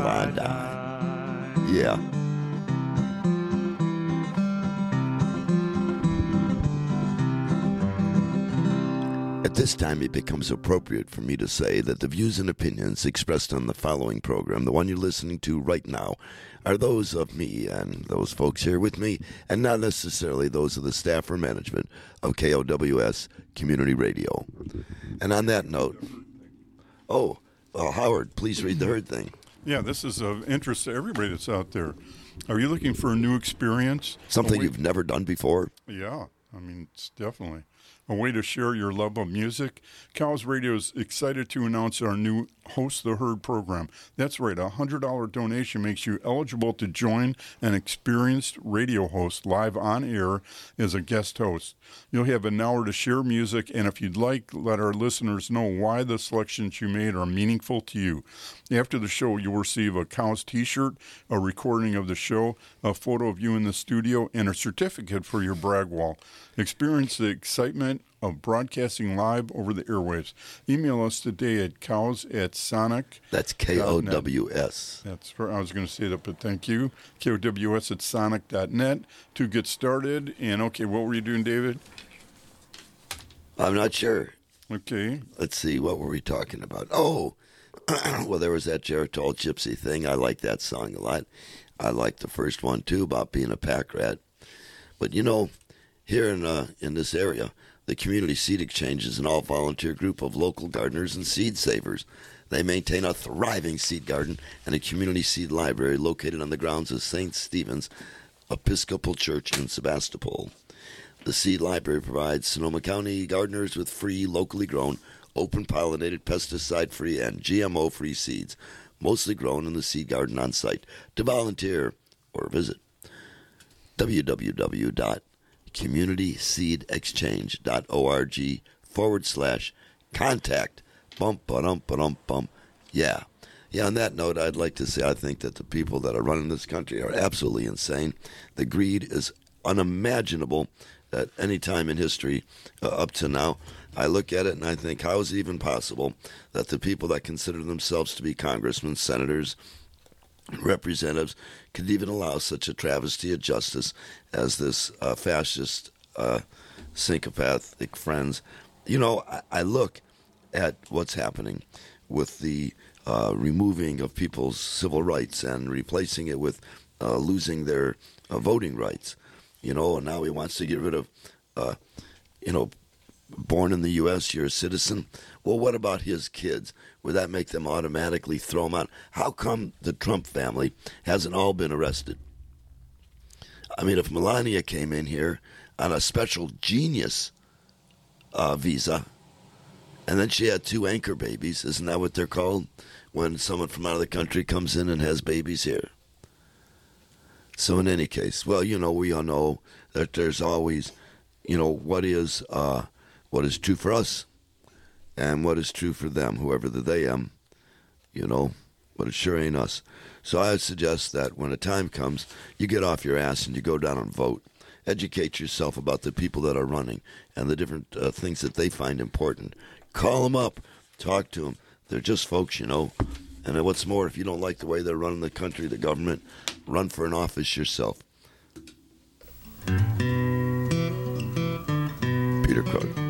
I die. Yeah. At this time, it becomes appropriate for me to say that the views and opinions expressed on the following program, the one you're listening to right now, are those of me and those folks here with me, and not necessarily those of the staff or management of KOWS Community Radio. And on that note, Howard, please read the Herd thing. Yeah, this is of interest to everybody that's out there. Are you looking for a new experience? Something you've never done before? Yeah, I mean, it's definitely a way to share your love of music. Cows Radio is excited to announce our new Host the Herd program. That's right, a $100 donation makes you eligible to join an experienced radio host live on air as a guest host. You'll have an hour to share music, and if you'd like, let our listeners know why the selections you made are meaningful to you. After the show, you'll receive a Cows t-shirt, a recording of the show, a photo of you in the studio, and a certificate for your brag wall. Experience the excitement of broadcasting live over the airwaves. Email us today at cows@sonic. That's KOWS. That's for, I was going to say that, but thank you. KOWS@sonic.net to get started. And okay, what were you doing, David? I'm not sure. Okay. Let's see, what were we talking about? Oh, well, there was that Geritol Gypsy thing. I like that song a lot. I like the first one, too, about being a pack rat. But, you know, here in this area, the Community Seed Exchange is an all-volunteer group of local gardeners and seed savers. They maintain a thriving seed garden and a community seed library located on the grounds of St. Stephen's Episcopal Church in Sebastopol. The seed library provides Sonoma County gardeners with free, locally grown, open-pollinated, pesticide-free, and GMO-free seeds, mostly grown in the seed garden on site. To volunteer or visit www.communityseedexchange.org/contact. Bump. Yeah. Yeah, on that note, I'd like to say I think that the people that are running this country are absolutely insane. The greed is unimaginable at any time in history up to now. I look at it and I think, how is it even possible that the people that consider themselves to be congressmen, senators, representatives could even allow such a travesty of justice as this fascist sycophantic friends? You know, I look at what's happening with the removing of people's civil rights and replacing it with losing their voting rights. You know, and now he wants to get rid of, born in the U.S., you're a citizen. Well, what about his kids? Would that make them automatically throw them out? How come the Trump family hasn't all been arrested? I mean, if Melania came in here on a special genius visa, and then she had 2 anchor babies, isn't that what they're called? When someone from out of the country comes in and has babies here. So in any case, well, you know, we all know that there's always, what is true for us and what is true for them, whoever the they am, but it sure ain't us. So I would suggest that when a time comes, you get off your ass and you go down and vote. Educate yourself about the people that are running and the different things that they find important. Call them up. Talk to them. They're just folks, And what's more, if you don't like the way they're running the country, the government, run for an office yourself. Peter Krug.